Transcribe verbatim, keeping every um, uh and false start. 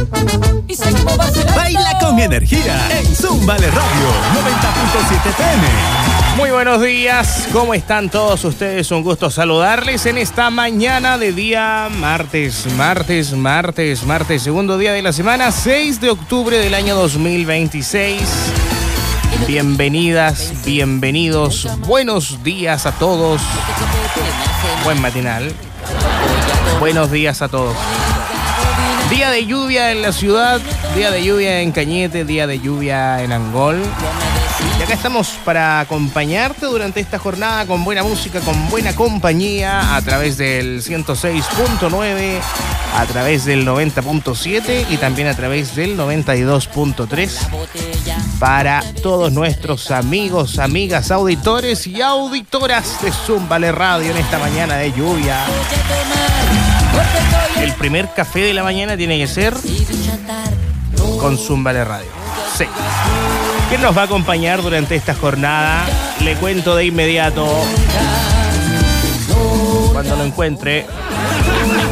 Baila con energía en Zúmbale Radio noventa punto siete F M. Muy buenos días, ¿cómo están todos ustedes? Un gusto saludarles en esta mañana de día martes, martes, martes, martes, segundo día de la semana, seis de octubre del año dos mil veintiséis. Bienvenidas, bienvenidos, buenos días a todos. Buen matinal. Buenos días a todos. Día de lluvia en la ciudad, día de lluvia en Cañete, día de lluvia en Angol. Y acá estamos para acompañarte durante esta jornada con buena música, con buena compañía, a través del ciento seis punto nueve, a través del noventa punto siete y también a través del noventa y dos punto tres para todos nuestros amigos, amigas, auditores y auditoras de Zúmbale Radio en esta mañana de lluvia. El primer café de la mañana tiene que ser con Zúmbale Radio. Sí. ¿Quién nos va a acompañar durante esta jornada? Le cuento de inmediato. Cuando lo encuentre.